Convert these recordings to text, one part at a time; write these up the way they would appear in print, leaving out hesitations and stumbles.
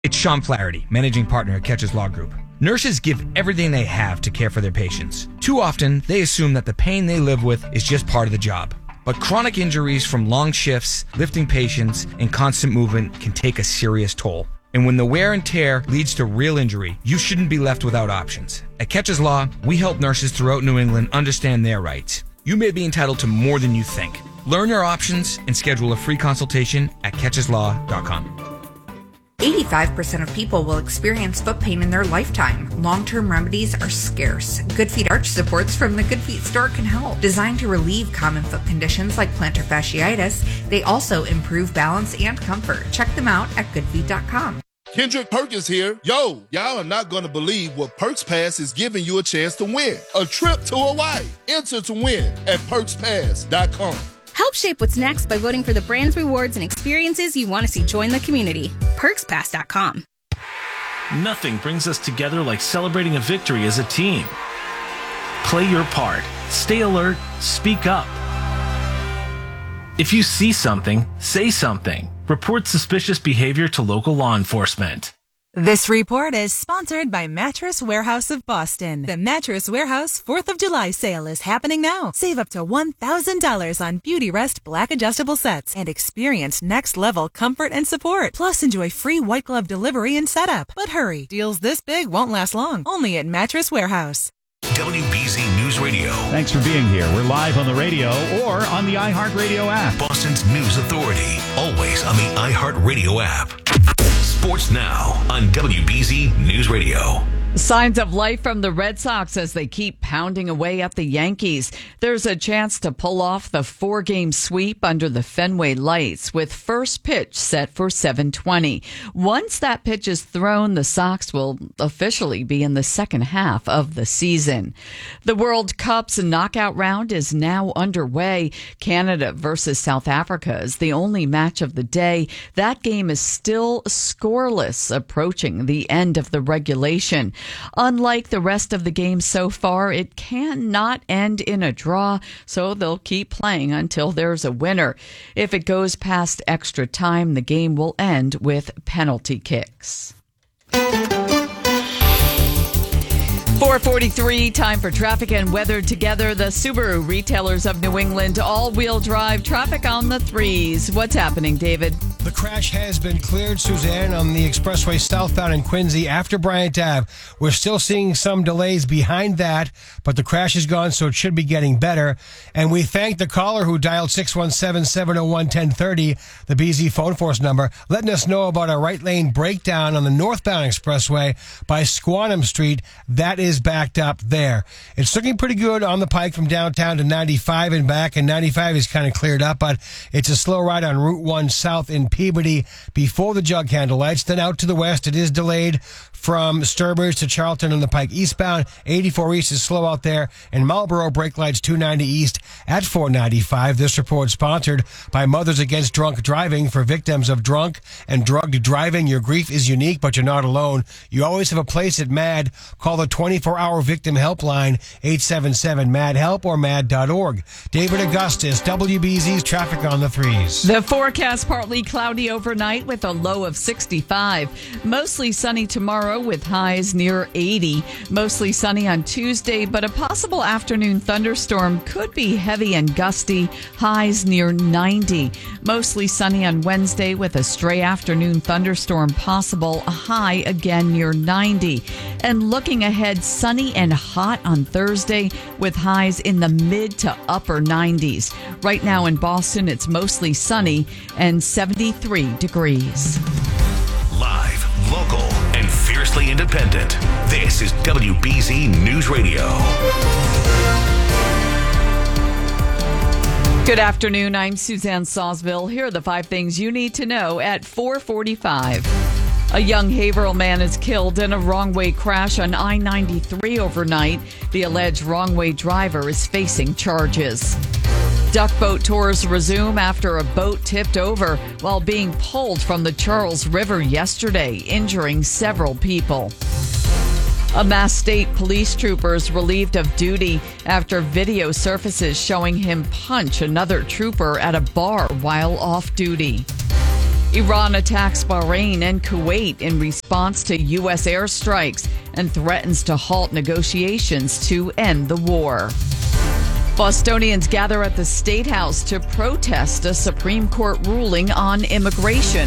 It's Sean Flaherty, managing partner at Catches Law Group. Nurses give everything they have to care for their patients. Too often, they assume that the pain they live with is just part of the job. But chronic injuries from long shifts, lifting patients, and constant movement can take a serious toll. And when the wear and tear leads to real injury, you shouldn't be left without options. At Catches Law, we help nurses throughout New England understand their rights. You may be entitled to more than you think. Learn your options and schedule a free consultation at catcheslaw.com. 85% of people will experience foot pain in their lifetime. Long-term remedies are scarce. Good Feet arch supports from the Good Feet store can help. Designed to relieve common foot conditions like plantar fasciitis, they also improve balance and comfort. Check them out at goodfeet.com. Kendrick Perkins here. Yo, y'all are not going to believe what Perks Pass is giving you a chance to win. A trip to Hawaii. Enter to win at perkspass.com. Help shape what's next by voting for the brands, rewards, and experiences you want to see join the community. PerksPass.com. Nothing brings us together like celebrating a victory as a team. Play your part. Stay alert. Speak up. If you see something, say something. Report suspicious behavior to local law enforcement. This report is sponsored by Mattress Warehouse of Boston. The Mattress Warehouse 4th of July sale is happening now. Save up to $1,000 on Beauty Rest Black adjustable sets and experience next level comfort and support. Plus enjoy free white glove delivery and setup. But hurry, deals this big won't last long. Only at Mattress Warehouse. WBZ News Radio. Thanks for being here. We're live on the radio or on the iHeartRadio app. Boston's news authority. Always on the iHeartRadio app. Sports Now on WBZ News Radio. Signs of life from the Red Sox as they keep pounding away at the Yankees. There's a chance to pull off the 4-game sweep under the Fenway lights with first pitch set for 7:20. Once that pitch is thrown, the Sox will officially be in the second half of the season. The World Cup's knockout round is now underway. Canada versus South Africa is the only match of the day. That game is still scoreless, approaching the end of the regulation. Unlike the rest of the game so far, it cannot end in a draw, so they'll keep playing until there's a winner. If it goes past extra time, the game will end with penalty kicks. 4:43, time for traffic and weather together. The Subaru retailers of New England, all-wheel drive traffic on the 3s. What's happening, David? The crash has been cleared, Suzanne, on the expressway southbound in Quincy after Bryant Ave. We're still seeing some delays behind that, but the crash is gone, so it should be getting better. And we thank the caller who dialed 617-701-1030, the BZ phone force number, letting us know about a right lane breakdown on the northbound expressway by Squantum Street. That is backed up there. It's looking pretty good on the Pike from downtown to 95 and back, and 95 is kind of cleared up, but it's a slow ride on Route 1 south in Peabody before the jug handle lights. Then out to the west, it is delayed from Sturbridge to Charlton on the Pike eastbound. 84 East is slow out there, and Marlboro brake lights 290 East at 495. This report sponsored by Mothers Against Drunk Driving. For victims of drunk and drugged driving, your grief is unique, but you're not alone. You always have a place at MAD. Call the 24-hour victim helpline, 877-MAD-HELP or mad.org. David Augustus, WBZ's traffic on the 3s. The forecast partly cloudy overnight with a low of 65. Mostly sunny tomorrow with highs near 80. Mostly sunny on Tuesday, but a possible afternoon thunderstorm could be heavy and gusty. Highs near 90. Mostly sunny on Wednesday with a stray afternoon thunderstorm possible. A high again near 90. And looking ahead, sunny and hot on Thursday with highs in the mid to upper 90s. Right now in Boston, it's mostly sunny and 73 degrees. Live, local, and fiercely independent. This is WBZ News Radio. Good afternoon. I'm Suzanne Sawsville. Here are the 5 things you need to know at 4:45. A young Haverhill man is killed in a wrong-way crash on I-93 overnight. The alleged wrong-way driver is facing charges. Duck boat tours resume after a boat tipped over while being pulled from the Charles River yesterday, injuring several people. A Mass State police trooper is relieved of duty after video surfaces showing him punch another trooper at a bar while off duty. Iran attacks Bahrain and Kuwait in response to U.S. airstrikes and threatens to halt negotiations to end the war. Bostonians gather at the State House to protest a Supreme Court ruling on immigration.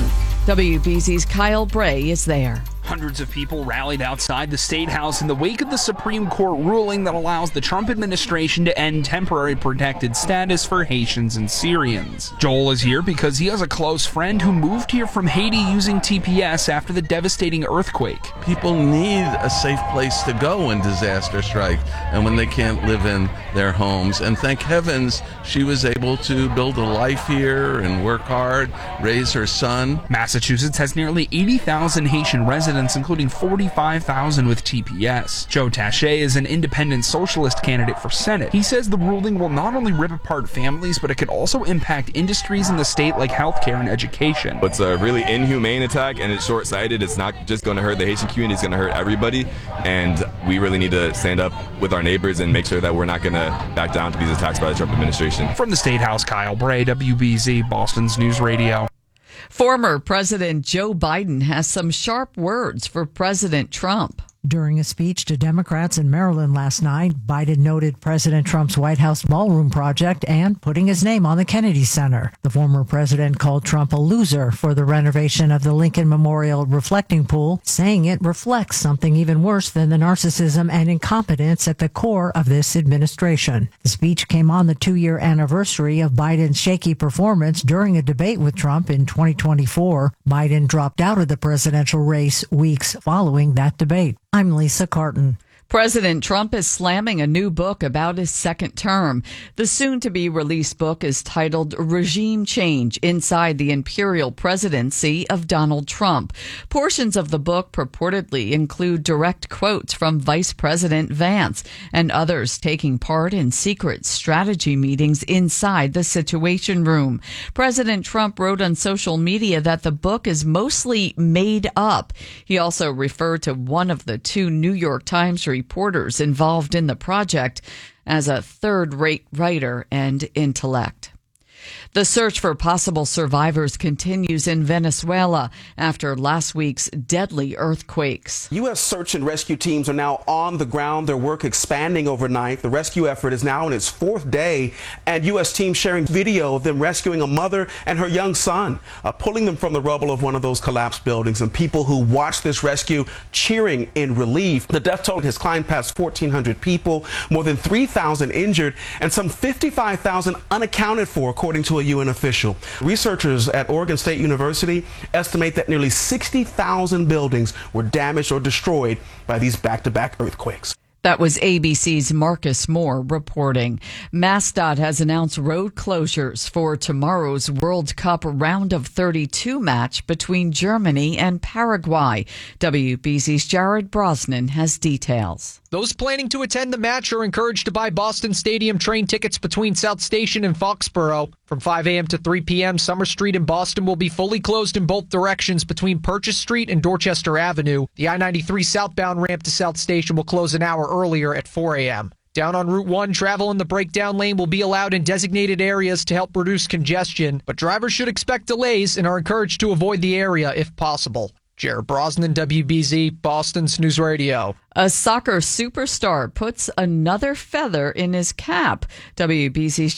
WBZ's Kyle Bray is there. Hundreds of people rallied outside the State House in the wake of the Supreme Court ruling that allows the Trump administration to end temporary protected status for Haitians and Syrians. Joel is here because he has a close friend who moved here from Haiti using TPS after the devastating earthquake. People need a safe place to go when disaster strikes and when they can't live in their homes. And thank heavens she was able to build a life here and work hard, raise her son. Massachusetts has nearly 80,000 Haitian residents, including 45,000 with TPS. Joe Taché is an independent socialist candidate for Senate. He says the ruling will not only rip apart families, but it could also impact industries in the state like healthcare and education. It's a really inhumane attack, and it's short-sighted. It's not just going to hurt the Haitian community, it's going to hurt everybody, and we really need to stand up with our neighbors and make sure that we're not going to back down to these attacks by the Trump administration. From the State House, Kyle Bray, WBZ, Boston's News Radio. Former President Joe Biden has some sharp words for President Trump. During a speech to Democrats in Maryland last night, Biden noted President Trump's White House ballroom project and putting his name on the Kennedy Center. The former president called Trump a loser for the renovation of the Lincoln Memorial reflecting pool, saying it reflects something even worse than the narcissism and incompetence at the core of this administration. The speech came on the 2-year anniversary of Biden's shaky performance during a debate with Trump in 2024. Biden dropped out of the presidential race weeks following that debate. I'm Lisa Carton. President Trump is slamming a new book about his second term. The soon-to-be-released book is titled Regime Change Inside the Imperial Presidency of Donald Trump. Portions of the book purportedly include direct quotes from Vice President Vance and others taking part in secret strategy meetings inside the Situation Room. President Trump wrote on social media that the book is mostly made up. He also referred to one of the 2 New York Times reporters involved in the project as a third-rate writer and intellect. The search for possible survivors continues in Venezuela after last week's deadly earthquakes. U.S. search and rescue teams are now on the ground, their work expanding overnight. The rescue effort is now in its 4th day, and U.S. teams sharing video of them rescuing a mother and her young son, pulling them from the rubble of one of those collapsed buildings, and people who watched this rescue cheering in relief. The death toll has climbed past 1,400 people, more than 3,000 injured, and some 55,000 unaccounted for, according to a UN official. Researchers at Oregon State University estimate that nearly 60,000 buildings were damaged or destroyed by these back-to-back earthquakes. That was ABC's Marcus Moore reporting. MassDOT has announced road closures for tomorrow's World Cup round of 32 match between Germany and Paraguay. WBZ's Jared Brosnan has details. Those planning to attend the match are encouraged to buy Boston Stadium train tickets between South Station and Foxborough. From 5 a.m. to 3 p.m., Summer Street in Boston will be fully closed in both directions between Purchase Street and Dorchester Avenue. The I-93 southbound ramp to South Station will close an hour earlier at 4 a.m. Down on Route 1, travel in the breakdown lane will be allowed in designated areas to help reduce congestion, but drivers should expect delays and are encouraged to avoid the area if possible. Jared Brosnan, WBZ, Boston's News Radio. A soccer superstar puts another feather in his cap. WBZ's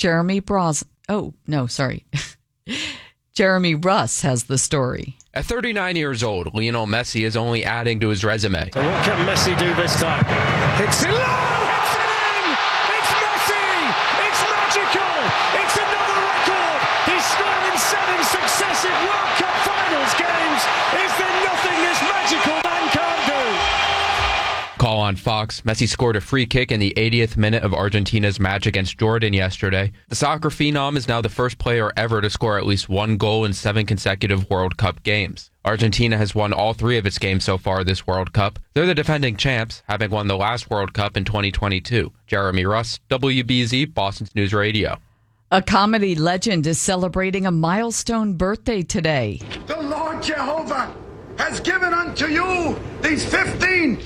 Jeremy Russ has the story. At 39 years old, Lionel Messi is only adding to his resume. So what can Messi do this time? Hits it low! Hits it in! It's Messi! It's magical! It's another record! He's scored in 7 successive World Cup Finals games! Is there nothing this magical man can't do? Call on Fox. Messi scored a free kick in the 80th minute of Argentina's match against Jordan yesterday. The soccer phenom is now the first player ever to score at least 1 goal in 7 consecutive World Cup games. Argentina has won all 3 of its games so far this World Cup. They're the defending champs, having won the last World Cup in 2022. Jeremy Russ, WBZ, Boston's News Radio. A comedy legend is celebrating a milestone birthday today. The Lord Jehovah has given unto you these 15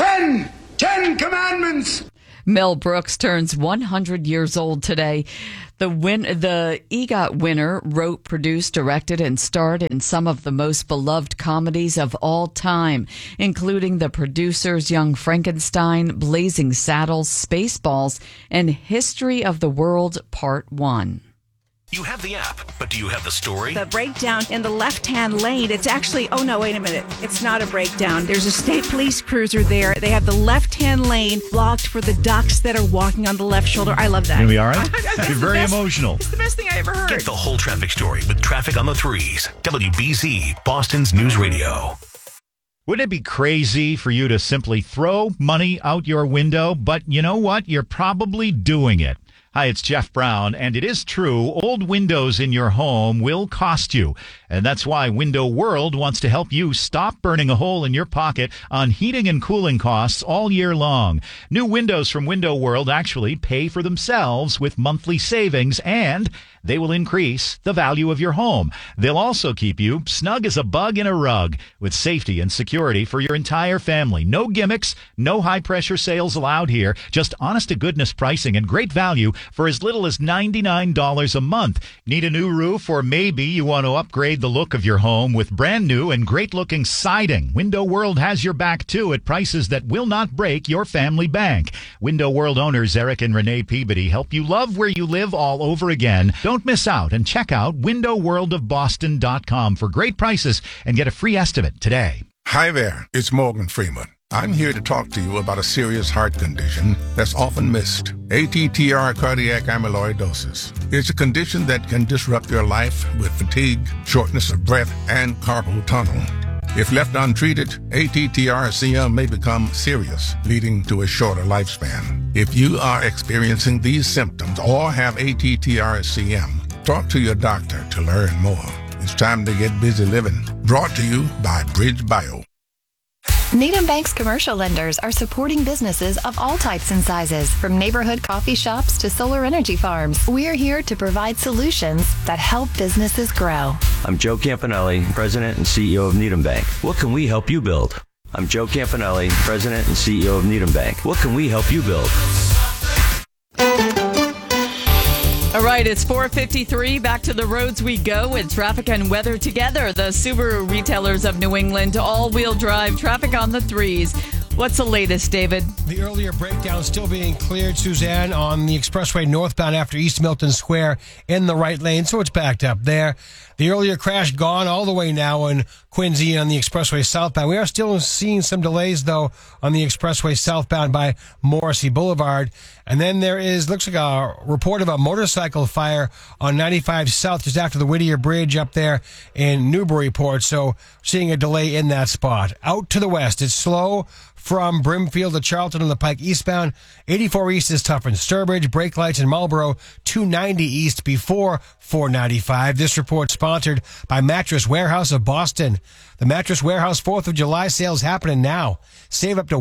Ten commandments. Mel Brooks turns 100 years old today. The EGOT winner wrote, produced, directed, and starred in some of the most beloved comedies of all time, including The Producers, Young Frankenstein, Blazing Saddles, Spaceballs, and History of the World Part 1. You have the app, but do you have the story? The breakdown in the left-hand lane, it's actually, oh no, wait a minute. It's not a breakdown. There's a state police cruiser there. They have the left-hand lane blocked for the ducks that are walking on the left shoulder. I love that. Gonna be all right? You're very emotional. It's the best thing I ever heard. Get the whole traffic story with Traffic on the Threes. WBZ, Boston's News Radio. Wouldn't it be crazy for you to simply throw money out your window? But you know what? You're probably doing it. Hi, it's Jeff Brown, and it is true, old windows in your home will cost you. And that's why Window World wants to help you stop burning a hole in your pocket on heating and cooling costs all year long. New windows from Window World actually pay for themselves with monthly savings, and they will increase the value of your home. They'll also keep you snug as a bug in a rug with safety and security for your entire family. No gimmicks, no high-pressure sales allowed here, just honest-to-goodness pricing and great value for as little as $99 a month. Need a new roof, or maybe you want to upgrade the look of your home with brand new and great-looking siding? Window World has your back, too, at prices that will not break your family bank. Window World owners Eric and Renee Peabody help you love where you live all over again. Don't miss out and check out windowworldofboston.com for great prices and get a free estimate today. Hi there, it's Morgan Freeman. I'm here to talk to you about a serious heart condition that's often missed. ATTR cardiac amyloidosis. It's a condition that can disrupt your life with fatigue, shortness of breath, and carpal tunnel. If left untreated, ATTR-CM may become serious, leading to a shorter lifespan. If you are experiencing these symptoms or have ATTR-CM, talk to your doctor to learn more. It's time to get busy living. Brought to you by Bridge Bio. Needham Bank's commercial lenders are supporting businesses of all types and sizes, from neighborhood coffee shops to solar energy farms. We're here to provide solutions that help businesses grow. I'm Joe Campanelli, President and CEO of Needham Bank. What can we help you build? I'm Joe Campanelli, President and CEO of Needham Bank. What can we help you build? All right, it's 4:53. Back to the roads we go with traffic and weather together. The Subaru retailers of New England, all-wheel drive traffic on the threes. What's the latest, David? The earlier breakdown still being cleared, Suzanne, on the expressway northbound after East Milton Square in the right lane, so it's backed up there. The earlier crash gone all the way now in Quincy on the expressway southbound. We are still seeing some delays, though, on the expressway southbound by Morrissey Boulevard. And then there is, looks like a report of a motorcycle fire on 95 South just after the Whittier Bridge up there in Newburyport. So seeing a delay in that spot. Out to the west, it's slow from Brimfield to Charlton on the Pike eastbound. 84 East is tough in Sturbridge, brake lights in Marlboro, 290 East before 495. This report sponsored by Mattress Warehouse of Boston. The Mattress Warehouse 4th of July sales happening now. Save up to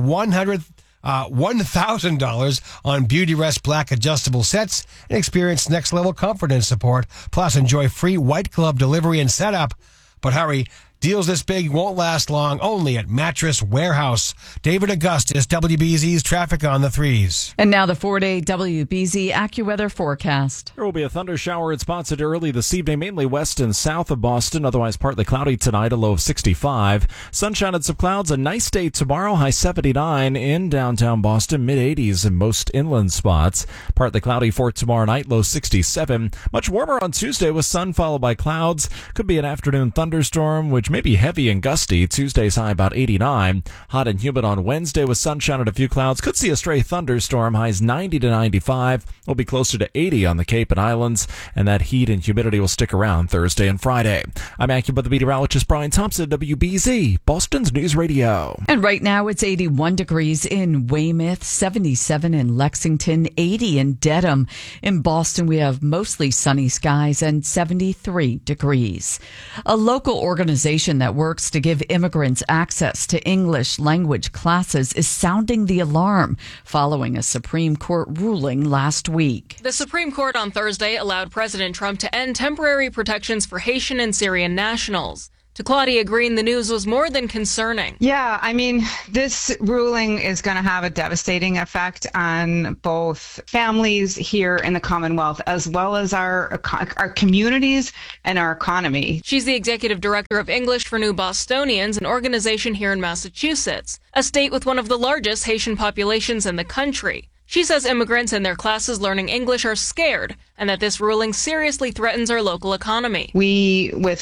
$1,000 on Beauty Rest Black adjustable sets and experience next level comfort and support. Plus, enjoy free white glove delivery and setup. But hurry, deals this big won't last long, only at Mattress Warehouse. David Augustus, WBZ's Traffic on the Threes. And now the 4-day WBZ AccuWeather forecast. There will be a thunder shower at spots early this evening, mainly west and south of Boston. Otherwise partly cloudy tonight, a low of 65. Sunshine and some clouds. A nice day tomorrow, high 79 in downtown Boston, mid-80s in most inland spots. Partly cloudy for tomorrow night, low 67. Much warmer on Tuesday with sun followed by clouds. Could be an afternoon thunderstorm, which may be heavy and gusty. Tuesday's high about 89. Hot and humid on Wednesday with sunshine and a few clouds. Could see a stray thunderstorm. Highs 90 to 95. Will be closer to 80 on the Cape and Islands. And that heat and humidity will stick around Thursday and Friday. I'm AccuWeather meteorologist Brian Thompson, WBZ, Boston's News Radio. And right now it's 81 degrees in Weymouth, 77 in Lexington, 80 in Dedham. In Boston, we have mostly sunny skies and 73 degrees. A local organization that works to give immigrants access to English language classes is sounding the alarm following a Supreme Court ruling last week. The Supreme Court on Thursday allowed President Trump to end temporary protections for Haitian and Syrian nationals. To Claudia Green, the news was more than concerning. Yeah, I mean, this ruling is going to have a devastating effect on both families here in the Commonwealth as well as our communities and our economy. She's the executive director of English for New Bostonians, an organization here in Massachusetts, a state with one of the largest Haitian populations in the country. She says immigrants and their classes learning English are scared and that this ruling seriously threatens our local economy. We, with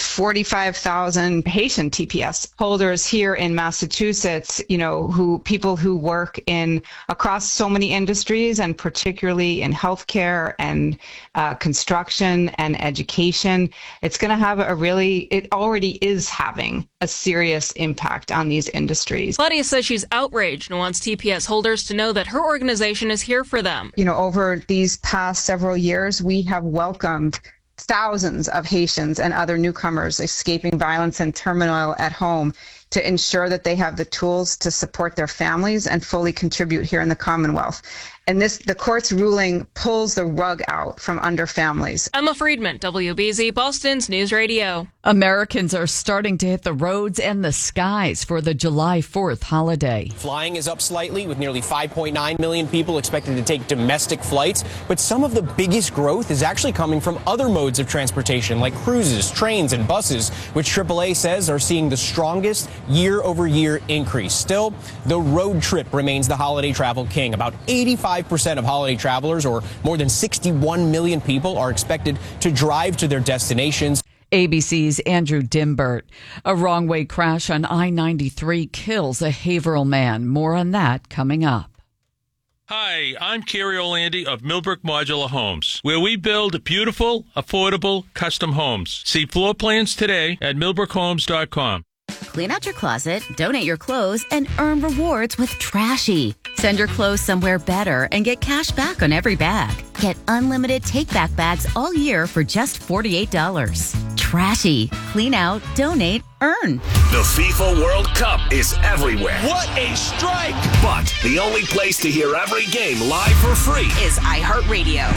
45,000 Haitian TPS holders here in Massachusetts, people who work across so many industries and particularly in healthcare and construction and education, it's going to have it already is having a serious impact on these industries. Claudia says she's outraged and wants TPS holders to know that her organization is here for them. Over these past several years, we have welcomed thousands of Haitians and other newcomers escaping violence and turmoil at home to ensure that they have the tools to support their families and fully contribute here in the Commonwealth. And the court's ruling pulls the rug out from under families. Emma Friedman, WBZ, Boston's News Radio. Americans are starting to hit the roads and the skies for the July 4th holiday. Flying is up slightly with nearly 5.9 million people expected to take domestic flights. But some of the biggest growth is actually coming from other modes of transportation like cruises, trains, and buses, which AAA says are seeing the strongest year-over-year increase. Still, the road trip remains the holiday travel king. About 85% of holiday travelers, or more than 61 million people, are expected to drive to their destinations. ABC's Andrew Dimbert. A wrong-way crash on I-93 kills a Haverhill man. More on that coming up. Hi, I'm Kerry Orlandi of Millbrook Modular Homes, where we build beautiful, affordable, custom homes. See floor plans today at millbrookhomes.com. Clean out your closet, donate your clothes, and earn rewards with Trashy. Send your clothes somewhere better and get cash back on every bag. Get unlimited take-back bags all year for just $48. Trashy. Clean out, donate, earn. The FIFA World Cup is everywhere. What a strike! But the only place to hear every game live for free is iHeartRadio.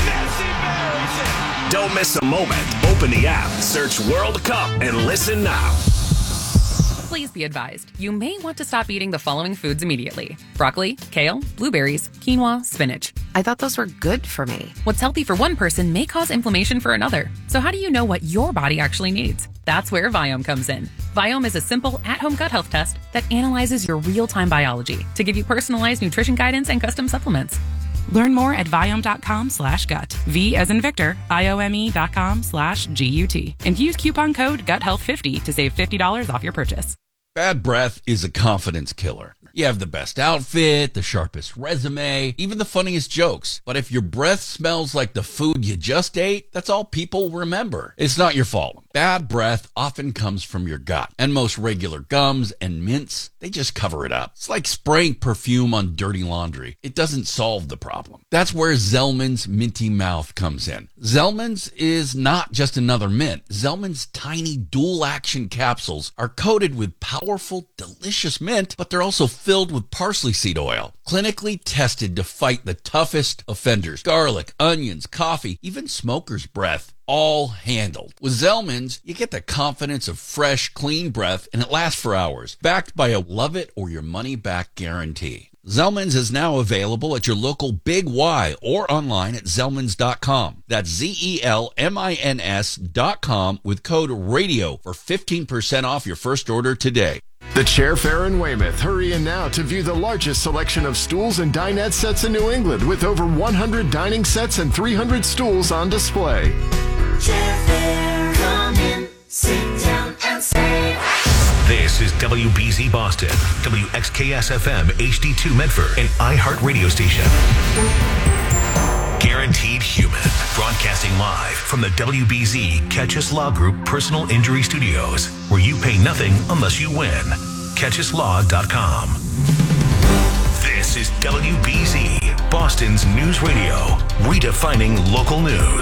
Don't miss a moment. Open the app, search World Cup, and listen now. Please be advised, you may want to stop eating the following foods immediately: broccoli, kale, blueberries, quinoa, spinach. I thought those were good for me. What's healthy for one person may cause inflammation for another. So how do you know what your body actually needs? That's where Viome comes in. Viome is a simple, at-home gut health test that analyzes your real-time biology to give you personalized nutrition guidance and custom supplements. Learn more at Viome.com/gut. V as in Victor, IOME.com/GUT. And use coupon code GUTHEALTH50 to save $50 off your purchase. Bad breath is a confidence killer. You have the best outfit, the sharpest resume, even the funniest jokes. But if your breath smells like the food you just ate, that's all people remember. It's not your fault. Bad breath often comes from your gut. And most regular gums and mints, they just cover it up. It's like spraying perfume on dirty laundry. It doesn't solve the problem. That's where Zellman's Minty Mouth comes in. Zellman's is not just another mint. Zellman's tiny dual-action capsules are coated with powerful, delicious mint, but they're also filled with parsley seed oil, clinically tested to fight the toughest offenders. Garlic, onions, coffee, even smoker's breath, all handled. With Zellman's, you get the confidence of fresh, clean breath, and it lasts for hours, backed by a love-it-or-your-money-back guarantee. Zellman's is now available at your local Big Y or online at Zellmans.com. That's ZELMINS.com with code RADIO for 15% off your first order today. The Chair Fair in Weymouth. Hurry in now to view the largest selection of stools and dinette sets in New England with over 100 dining sets and 300 stools on display. Chair Fair, come in, sit down and save. This is WBZ Boston, WXKS-FM HD2 Medford, and iHeart Radio Station. Guaranteed Human, broadcasting live from the WBZ Catchus Law Group Personal Injury Studios, where you pay nothing unless you win. CatchusLaw.com. This is WBZ, Boston's News Radio, redefining local news.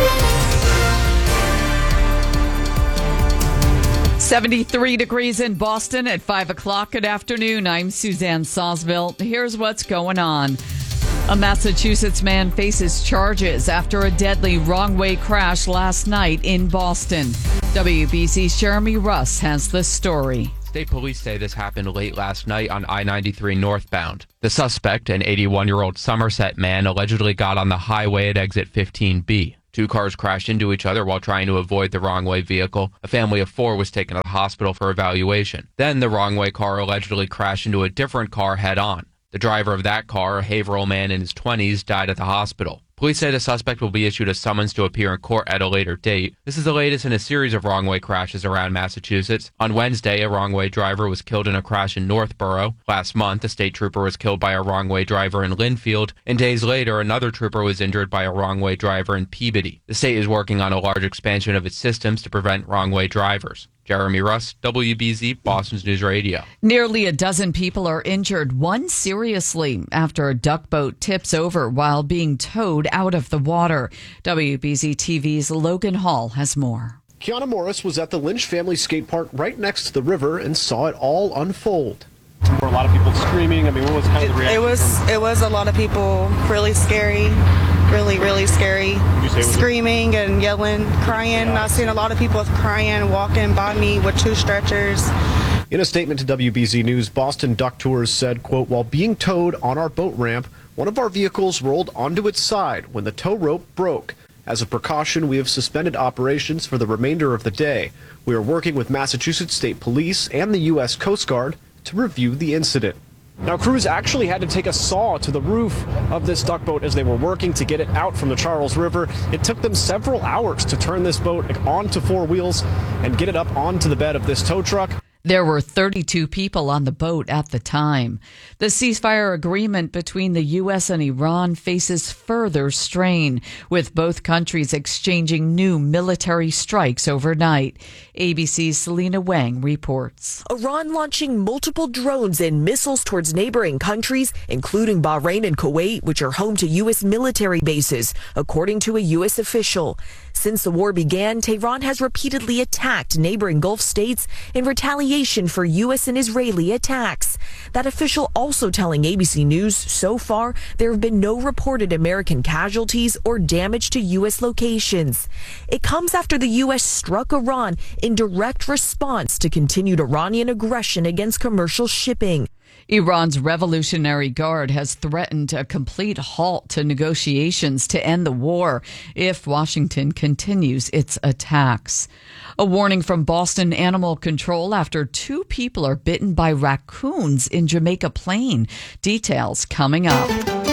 73 degrees in Boston at 5 o'clock. Good afternoon. I'm Suzanne Sosville. Here's what's going on. A Massachusetts man faces charges after a deadly wrong-way crash last night in Boston. WBC's Jeremy Russ has the story. State police say this happened late last night on I-93 northbound. The suspect, an 81-year-old Somerset man, allegedly got on the highway at exit 15B. Two cars crashed into each other while trying to avoid the wrong-way vehicle. A family of four was taken to the hospital for evaluation. Then the wrong-way car allegedly crashed into a different car head-on. The driver of that car, a Haverhill man in his 20s, died at the hospital. Police say the suspect will be issued a summons to appear in court at a later date. This is the latest in a series of wrong-way crashes around Massachusetts. On Wednesday, a wrong-way driver was killed in a crash in Northborough. Last month, a state trooper was killed by a wrong-way driver in Linfield. And days later, another trooper was injured by a wrong-way driver in Peabody. The state is working on a large expansion of its systems to prevent wrong-way drivers. Jeremy Russ, WBZ, Boston's News Radio. Nearly a dozen people are injured, one seriously, after a duck boat tips over while being towed out of the water. WBZ TV's Logan Hall has more. Kiana Morris was at the Lynch family skate park right next to the river and saw it all unfold. Were a lot of people screaming? I mean, what was kind of the reaction? It was a lot of people, really scary, really scary, screaming and yelling, crying. I've seen a lot of people crying, walking by me with two stretchers. In a statement to WBZ News, Boston Duck Tours said, quote, while being towed on our boat ramp, one of our vehicles rolled onto its side when the tow rope broke. As a precaution, we have suspended operations for the remainder of the day. We are working with Massachusetts State Police and the U.S. Coast Guard to review the incident. Now, crews actually had to take a saw to the roof of this duck boat as they were working to get it out from the Charles River. It took them several hours to turn this boat onto four wheels and get it up onto the bed of this tow truck. There were 32 people on the boat at the time. The ceasefire agreement between the U.S. and Iran faces further strain, with both countries exchanging new military strikes overnight. ABC's Selena Wang reports. Iran launching multiple drones and missiles towards neighboring countries, including Bahrain and Kuwait, which are home to U.S. military bases, according to a U.S. official. Since the war began, Tehran has repeatedly attacked neighboring Gulf states in retaliation for U.S. and Israeli attacks. That official also telling ABC News, so far, there have been no reported American casualties or damage to U.S. locations. It comes after the U.S. struck Iran in direct response to continued Iranian aggression against commercial shipping. Iran's Revolutionary Guard has threatened a complete halt to negotiations to end the war if Washington continues its attacks. A warning from Boston Animal Control after two people are bitten by raccoons in Jamaica Plain. Details coming up.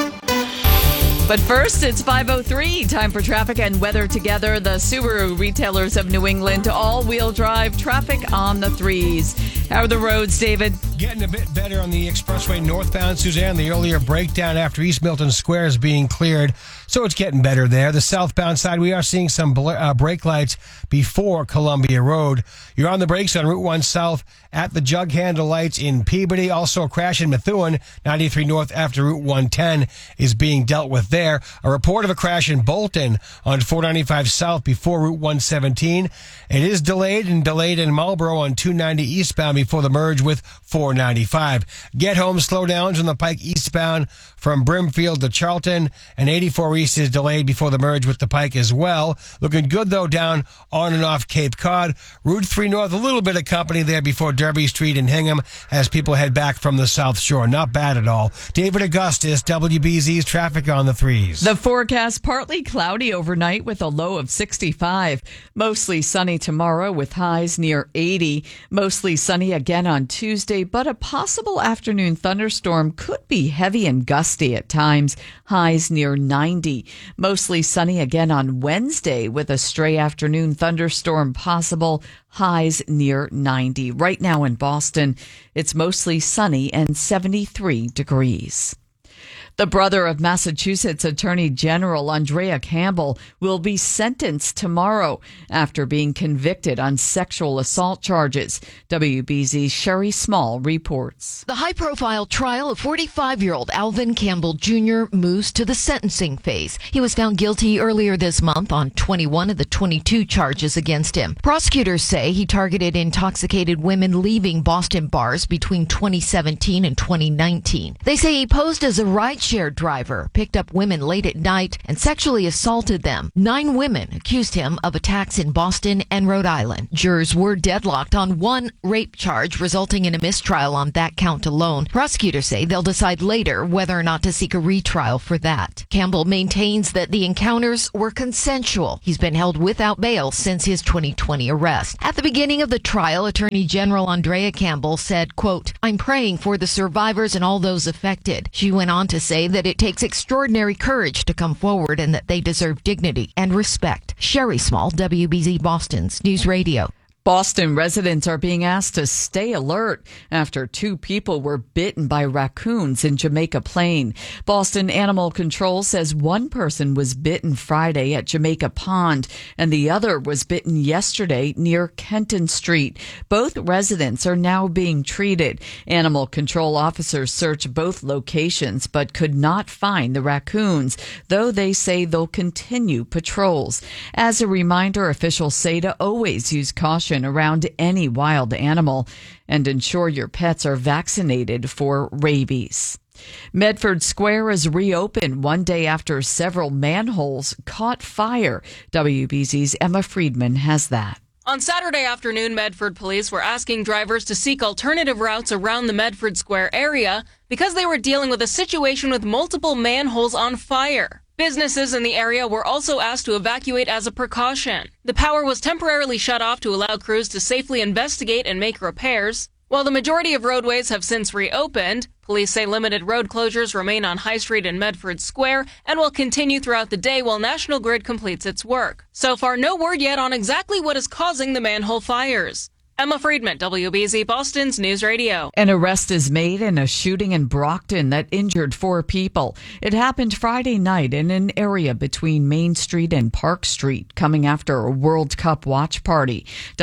But first, it's 5:03. Time for traffic and weather together. The Subaru retailers of New England, all-wheel drive traffic on the threes. How are the roads, David? Getting a bit better on the expressway northbound, Suzanne. The earlier breakdown after East Milton Square is being cleared, so it's getting better there. The southbound side, we are seeing some brake lights before Columbia Road. You're on the brakes on Route 1 South at the jug handle lights in Peabody. Also a crash in Methuen, 93 North after Route 110 is being dealt with there. A report of a crash in Bolton on 495 South before Route 117. It is delayed in Marlboro on 290 eastbound before the merge with 495. Get home slowdowns on the Pike eastbound from Brimfield to Charlton, and 84 East is delayed before the merge with the Pike as well. Looking good, though, down on and off Cape Cod. Route 3 North, a little bit of company there before Derby Street and Hingham as people head back from the South Shore. Not bad at all. David Augustus, WBZ's traffic on the threes. The forecast, partly cloudy overnight with a low of 65. Mostly sunny tomorrow with highs near 80. Mostly sunny again on Tuesday, but a possible afternoon thunderstorm could be heavy and gusty at times. Highs near 90. Mostly sunny again on Wednesday with a stray afternoon thunderstorm possible. Highs near 90. Right now in Boston, it's mostly sunny and 73 degrees. The brother of Massachusetts Attorney General Andrea Campbell will be sentenced tomorrow after being convicted on sexual assault charges. WBZ's Sherry Small reports. The high-profile trial of 45-year-old Alvin Campbell Jr. moves to the sentencing phase. He was found guilty earlier this month on 21 of the 22 charges against him. Prosecutors say he targeted intoxicated women leaving Boston bars between 2017 and 2019. They say he posed as a ride rideshare driver picked up women late at night and sexually assaulted them. 9 women accused him of attacks in Boston and Rhode Island. Jurors were deadlocked on one rape charge, resulting in a mistrial on that count alone. Prosecutors say they'll decide later whether or not to seek a retrial for that. Campbell maintains that the encounters were consensual. He's been held without bail since his 2020 arrest. At the beginning of the trial, Attorney General Andrea Campbell said, quote, "I'm praying for the survivors and all those affected." She went on to say that it takes extraordinary courage to come forward and that they deserve dignity and respect. Sherry Small, WBZ Boston's News Radio. Boston residents are being asked to stay alert after 2 people were bitten by raccoons in Jamaica Plain. Boston Animal Control says one person was bitten Friday at Jamaica Pond and the other was bitten yesterday near Kenton Street. Both residents are now being treated. Animal Control officers searched both locations but could not find the raccoons, though they say they'll continue patrols. As a reminder, officials say to always use caution around any wild animal and ensure your pets are vaccinated for rabies. Medford Square is reopened one day after several manholes caught fire. WBZ's Emma Friedman has that. On Saturday afternoon, Medford police were asking drivers to seek alternative routes around the Medford Square area because they were dealing with a situation with multiple manholes on fire. Businesses in the area were also asked to evacuate as a precaution. The power was temporarily shut off to allow crews to safely investigate and make repairs. While the majority of roadways have since reopened, police say limited road closures remain on High Street and Medford Square and will continue throughout the day while National Grid completes its work. So far, no word yet on exactly what is causing the manhole fires. Emma Friedman, WBZ Boston's News Radio. An arrest is made in a shooting in Brockton that injured 4 people. It happened Friday night in an area between Main Street and Park Street, coming after a World Cup watch party.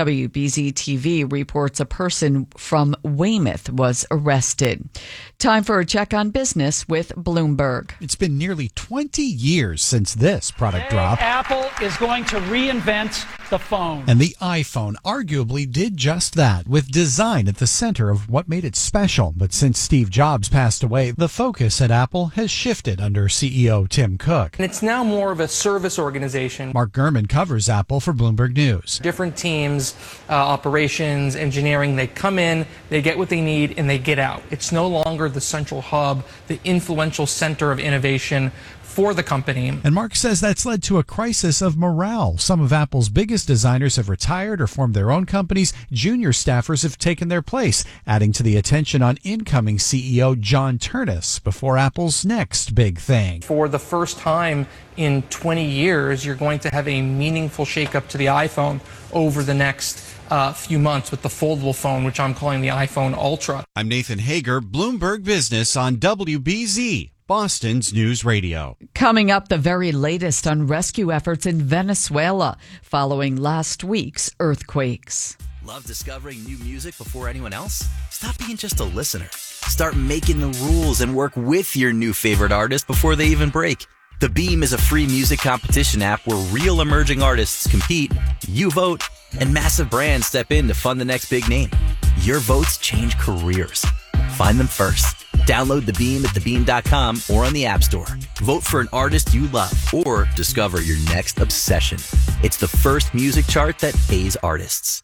WBZ TV reports a person from Weymouth was arrested. Time for a check on business with Bloomberg. It's been nearly 20 years since this product dropped. Apple is going to reinvent the phone. And the iPhone arguably did just that, with design at the center of what made it special. But since Steve Jobs passed away, the focus at Apple has shifted under CEO Tim Cook. And it's now more of a service organization. Mark Gurman covers Apple for Bloomberg News. Different teams, operations, engineering, they come in, they get what they need, and they get out. It's no longer the central hub, the influential center of innovation for the company. And Mark says that's led to a crisis of morale. Some of Apple's biggest designers have retired or formed their own companies. Junior staffers have taken their place, adding to the attention on incoming CEO John Ternus before Apple's next big thing. For the first time in 20 years, you're going to have a meaningful shakeup to the iPhone over the next few months with the foldable phone, which I'm calling the iPhone Ultra. I'm Nathan Hager, Bloomberg Business on WBZ, Boston's News Radio. Coming up, the very latest on rescue efforts in Venezuela following last week's earthquakes. Love discovering new music before anyone else? Stop being just a listener. Start making the rules and work with your new favorite artist before they even break. The Beam is a free music competition app where real emerging artists compete, you vote, and massive brands step in to fund the next big name. Your votes change careers. Find them first. Download The Beam at thebeam.com or on the App Store. Vote for an artist you love or discover your next obsession. It's the first music chart that pays artists.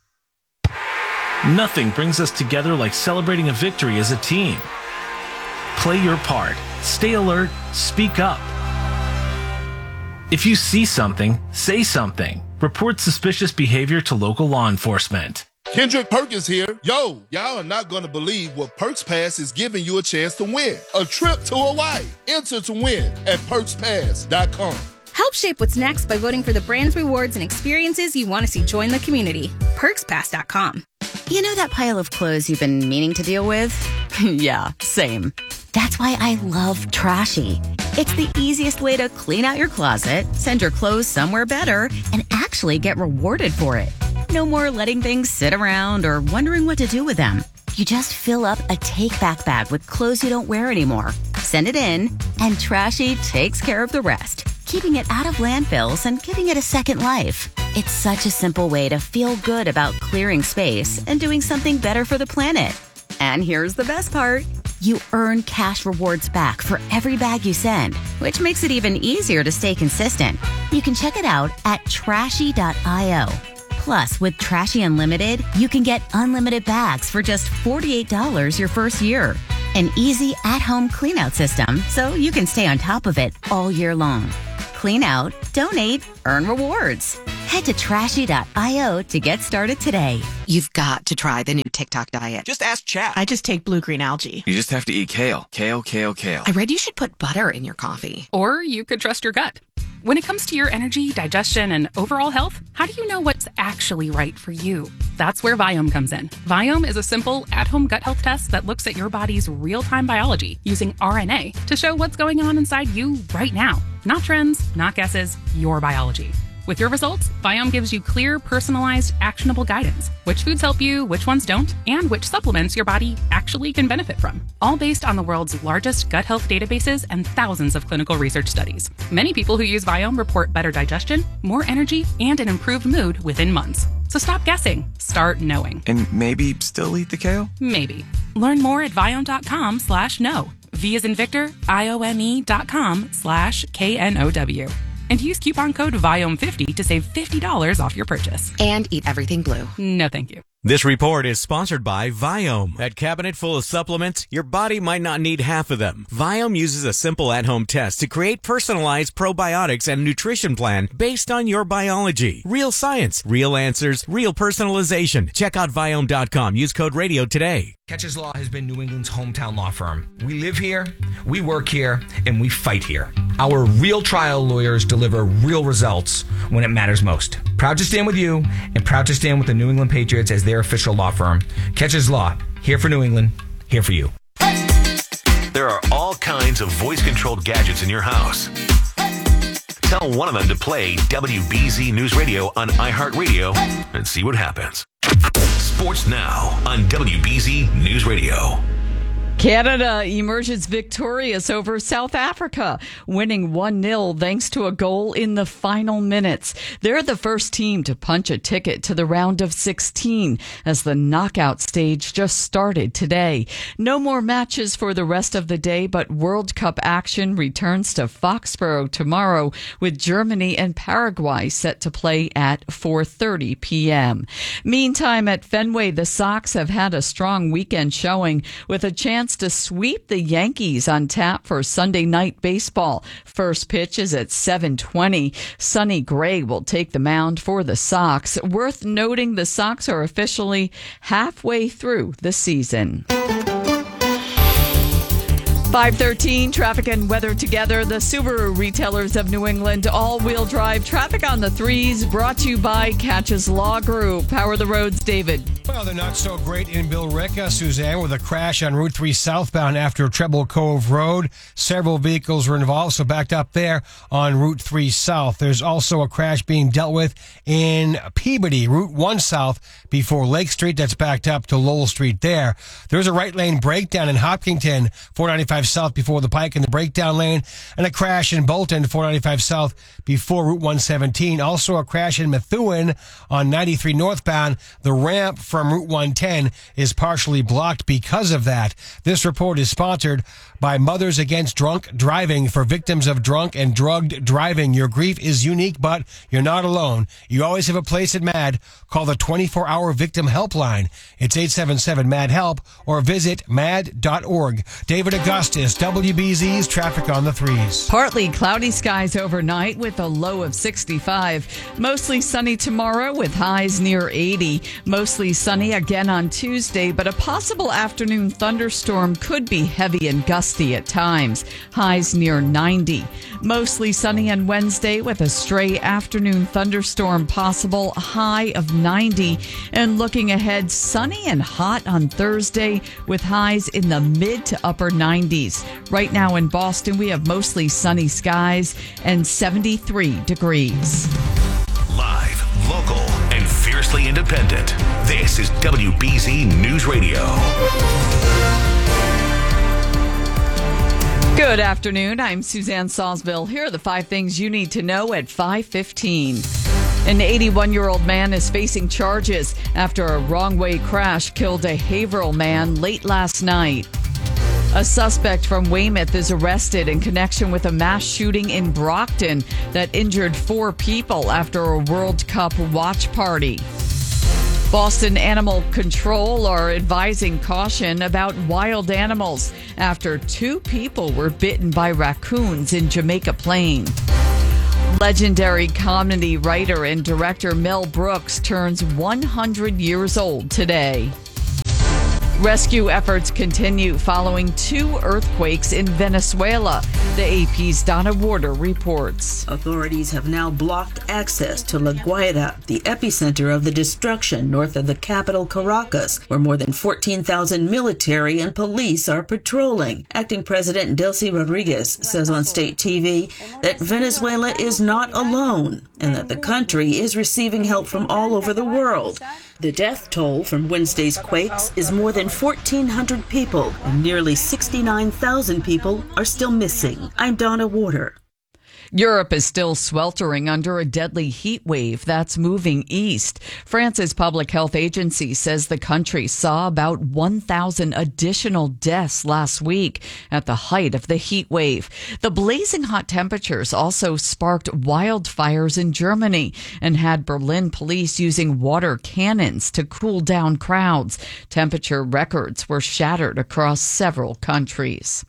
Nothing brings us together like celebrating a victory as a team. Play your part. Stay alert. Speak up. If you see something, say something. Report suspicious behavior to local law enforcement. Kendrick Perkins here. Yo, y'all are not going to believe what Perks Pass is giving you a chance to win. A trip to Hawaii. Enter to win at PerksPass.com. Help shape what's next by voting for the brands, rewards, and experiences you want to see join the community. PerksPass.com. You know that pile of clothes you've been meaning to deal with? Yeah, same. That's why I love Trashy. It's the easiest way to clean out your closet, send your clothes somewhere better, and actually get rewarded for it. No more letting things sit around or wondering what to do with them. You just fill up a take-back bag with clothes you don't wear anymore. Send it in, and Trashy takes care of the rest, keeping it out of landfills and giving it a second life. It's such a simple way to feel good about clearing space and doing something better for the planet. And here's the best part. you earn cash rewards back for every bag you send, which makes it even easier to stay consistent. You can check it out at Trashy.io. Plus, with Trashy Unlimited, you can get unlimited bags for just $48 your first year. An easy at-home cleanout system so you can stay on top of it all year long. Clean out, donate, earn rewards. Head to Trashy.io to get started today. You've got to try the new TikTok diet. Just ask chat. I just take blue-green algae. You just have to eat kale. Kale, kale, kale. I read you should put butter in your coffee. Or you could trust your gut. When it comes to your energy, digestion, and overall health, how do you know what's actually right for you? That's where Viome comes in. Viome is a simple, at-home gut health test that looks at your body's real-time biology using RNA to show what's going on inside you right now. Not trends, not guesses, your biology. With your results, Viome gives you clear, personalized, actionable guidance. Which foods help you, which ones don't, and which supplements your body actually can benefit from. All based on the world's largest gut health databases and thousands of clinical research studies. Many people who use Viome report better digestion, more energy, and an improved mood within months. So stop guessing. Start knowing. And maybe still eat the kale? Maybe. Learn more at Viome.com/know. V as in Victor, IOME.com/KNOW. And use coupon code VIOME50 to save $50 off your purchase. And eat everything blue. No, thank you. This report is sponsored by Viome. That cabinet full of supplements, your body might not need half of them. Viome uses a simple at-home test to create personalized probiotics and nutrition plan based on your biology. Real science, real answers, real personalization. Check out Viome.com. Use code radio today. Catches Law has been New England's hometown law firm. We live here, we work here, and we fight here. Our real trial lawyers deliver real results when it matters most. Proud to stand with you and proud to stand with the New England Patriots as their official law firm. Catches Law, here for New England, here for you. There are all kinds of voice-controlled gadgets in your house. Tell one of them to play WBZ News Radio on iHeartRadio and see what happens. Sports now on WBZ News Radio. Canada emerges victorious over South Africa, winning 1-0 thanks to a goal in the final minutes. They're the first team to punch a ticket to the round of 16 as the knockout stage just started today. No more matches for the rest of the day, but World Cup action returns to Foxborough tomorrow with Germany and Paraguay set to play at 4:30 p.m. Meantime, at Fenway, the Sox have had a strong weekend showing with a chance to sweep the Yankees on tap for Sunday night baseball. First pitch is at 7:20. Sonny Gray will take the mound for the Sox. Worth noting, the Sox are officially halfway through the season. 5:13, traffic and weather together. The Subaru retailers of New England, all-wheel drive traffic on the threes, brought to you by Catches Law Group. Power the roads, David. Well, they're not so great in Billerica, Suzanne, with a crash on Route 3 southbound after Treble Cove Road. Several vehicles were involved, so backed up there on Route 3 south. There's also a crash being dealt with in Peabody, Route 1 south before Lake Street. That's backed up to Lowell Street there. There's a right lane breakdown in Hopkinton, 495 south before the Pike in the breakdown lane, and a crash in Bolton, 495 south before Route 117. Also a crash in Methuen on 93 northbound. The ramp from Route 110 is partially blocked because of that. This report is sponsored by Mothers Against Drunk Driving for victims of drunk and drugged driving. Your grief is unique, but you're not alone. You always have a place at MAD. Call the 24-hour victim helpline. It's 877-MAD-HELP or visit mad.org. David Augustus, WBZ's traffic on the threes. Partly cloudy skies overnight with a low of 65. Mostly sunny tomorrow with highs near 80. Mostly sunny again on Tuesday, but a possible afternoon thunderstorm could be heavy and gusty at times. Highs near 90. Mostly sunny on Wednesday with a stray afternoon thunderstorm possible. High of 90. And looking ahead, sunny and hot on Thursday with highs in the mid to upper 90s. Right now in Boston, we have mostly sunny skies and 73 degrees. Live, local, and fiercely independent. This is WBZ News Radio. Good afternoon. I'm Suzanne Salzville. Here are the 5 things you need to know at 5:15. An 81-year-old man is facing charges after a wrong-way crash killed a Haverhill man late last night. A suspect from Weymouth is arrested in connection with a mass shooting in Brockton that injured 4 people after a World Cup watch party. Boston Animal Control are advising caution about wild animals after 2 people were bitten by raccoons in Jamaica Plain. Legendary comedy writer and director Mel Brooks turns 100 years old today. Rescue efforts continue following 2 earthquakes in Venezuela. The AP's Donna Warder reports. Authorities have now blocked access to La Guaira, the epicenter of the destruction north of the capital Caracas, where more than 14,000 military and police are patrolling. Acting President Delcy Rodriguez says on state TV that Venezuela is not alone and that the country is receiving help from all over the world. The death toll from Wednesday's quakes is more than 1,400 people, and nearly 69,000 people are still missing. I'm Donna Warder. Europe is still sweltering under a deadly heat wave that's moving east. France's public health agency says the country saw about 1,000 additional deaths last week at the height of the heat wave. The blazing hot temperatures also sparked wildfires in Germany and had Berlin police using water cannons to cool down crowds. Temperature records were shattered across several countries.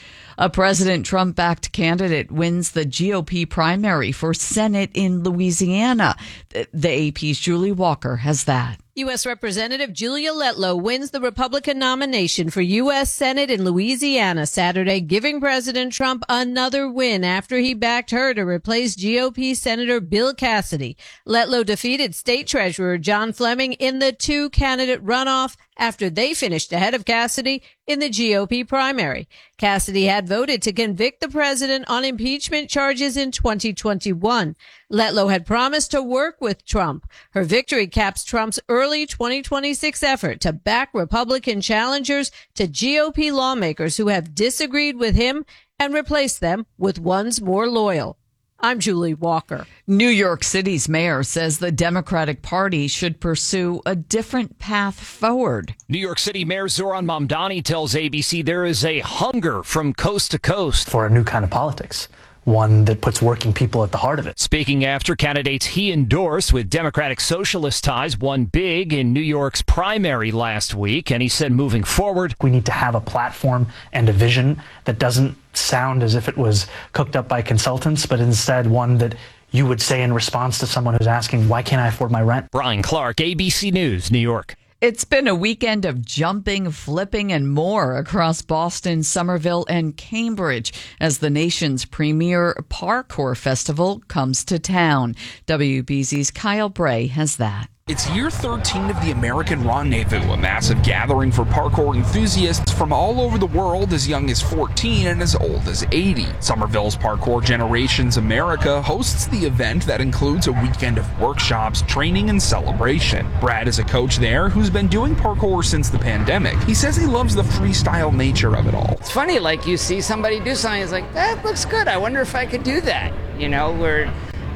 A President Trump-backed candidate wins the GOP primary for Senate in Louisiana. The AP's Julie Walker has that. U.S. Representative Julia Letlow wins the Republican nomination for U.S. Senate in Louisiana Saturday, giving President Trump another win after he backed her to replace GOP Senator Bill Cassidy. Letlow defeated State Treasurer John Fleming in the 2-candidate runoff after they finished ahead of Cassidy in the GOP primary. Cassidy had voted to convict the president on impeachment charges in 2021. Letlow had promised to work with Trump. Her victory caps Trump's early 2026 effort to back Republican challengers to GOP lawmakers who have disagreed with him and replace them with ones more loyal. I'm Julie Walker. New York City's mayor says the Democratic Party should pursue a different path forward. New York City Mayor Zoran Mamdani tells ABC there is a hunger from coast to coast for a new kind of politics, one that puts working people at the heart of it. Speaking after candidates he endorsed with Democratic Socialist ties won big in New York's primary last week, and he said moving forward, we need to have a platform and a vision that doesn't sound as if it was cooked up by consultants, but instead one that you would say in response to someone who's asking, why can't I afford my rent? Brian Clark, ABC News, New York. It's been a weekend of jumping, flipping, and more across Boston, Somerville, and Cambridge as the nation's premier parkour festival comes to town. WBZ's Kyle Bray has that. It's year 13 of the American Rendezvous, a massive gathering for parkour enthusiasts from all over the world, as young as 14 and as old as 80. Somerville's Parkour Generations America hosts the event that includes a weekend of workshops, training, and celebration. Brad is a coach there who's been doing parkour since the pandemic. He says he loves the freestyle nature of it all. It's funny, like you see somebody do something, it's like, that looks good, I wonder if I could do that. You know, where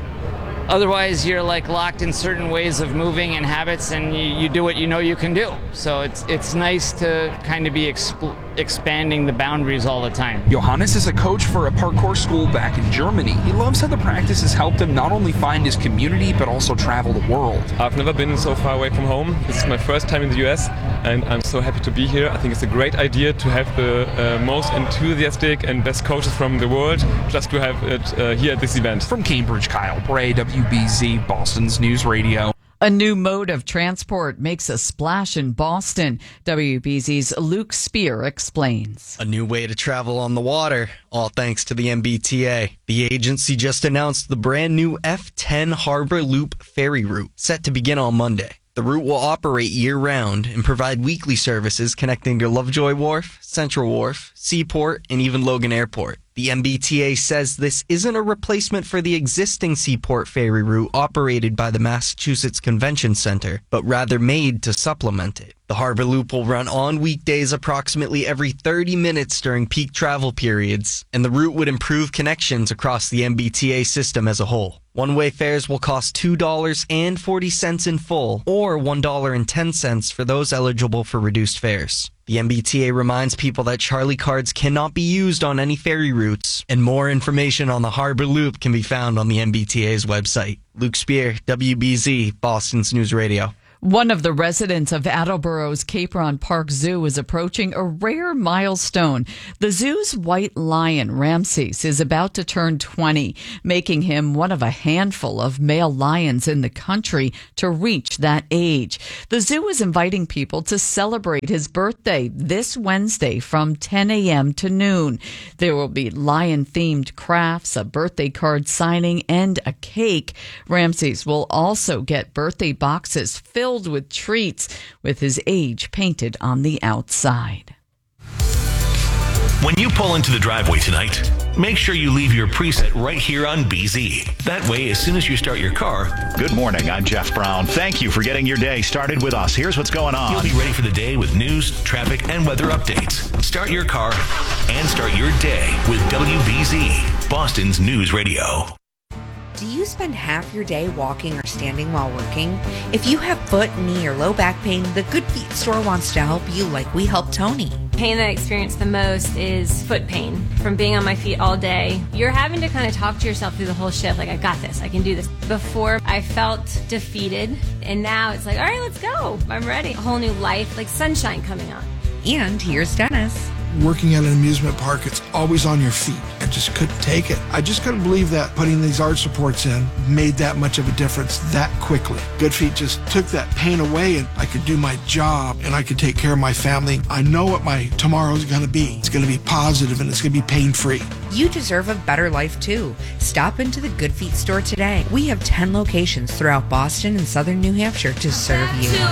otherwise you're like locked in certain ways of moving and habits, and you do what you know you can do. So it's nice to kind of be expanding the boundaries all the time. Johannes is a coach for a parkour school back in Germany. He loves how the practice has helped him not only find his community, but also travel the world. I've never been so far away from home. This is my first time in the US, and I'm so happy to be here. I think it's a great idea to have the most enthusiastic and best coaches from the world just to have it here at this event. From Cambridge, Kyle Bray, WBZ, Boston's News Radio. A new mode of transport makes a splash in Boston. WBZ's Luke Spear explains. A new way to travel on the water, all thanks to the MBTA. The agency just announced the brand new F10 Harbor Loop ferry route, set to begin on Monday. The route will operate year-round and provide weekly services connecting to Lovejoy Wharf, Central Wharf, Seaport, and even Logan Airport. The MBTA says this isn't a replacement for the existing Seaport ferry route operated by the Massachusetts Convention Center, but rather made to supplement it. The Harbor Loop will run on weekdays approximately every 30 minutes during peak travel periods, and the route would improve connections across the MBTA system as a whole. One-way fares will cost $2.40 in full, or $1.10 for those eligible for reduced fares. The MBTA reminds people that Charlie cards cannot be used on any ferry routes, and more information on the Harbor Loop can be found on the MBTA's website. Luke Spear, WBZ, Boston's News Radio. One of the residents of Attleboro's Capron Park Zoo is approaching a rare milestone. The zoo's white lion, Ramses, is about to turn 20, making him one of a handful of male lions in the country to reach that age. The zoo is inviting people to celebrate his birthday this Wednesday from 10 a.m. to noon. There will be lion-themed crafts, a birthday card signing, and a cake. Ramses will also get birthday boxes filled with treats with his age painted on the outside. When you pull into the driveway tonight, make sure you leave your preset right here on BZ. That way, as soon as you start your car... Good morning, I'm Jeff Brown. Thank you for getting your day started with us. Here's what's going on. You'll be ready for the day with news, traffic, and weather updates. Start your car and start your day with WBZ, Boston's News Radio. Do you spend half your day walking or standing while working? If you have foot, knee, or low back pain, the Good Feet store wants to help you like we helped Tony. Pain that I experience the most is foot pain from being on my feet all day. You're having to kind of talk to yourself through the whole shift, like, I got this, I can do this. Before, I felt defeated, and now it's like, all right, let's go. I'm ready. A whole new life, like sunshine coming on. And here's Dennis. Working at an amusement park, it's always on your feet. I just couldn't take it. I just couldn't believe that putting these arch supports in made that much of a difference that quickly. Good Feet just took that pain away, and I could do my job and I could take care of my family. I know what my tomorrow's going to be. It's going to be positive and it's going to be pain-free. You deserve a better life too. Stop into the Good Feet store today. We have 10 locations throughout Boston and southern New Hampshire to serve you.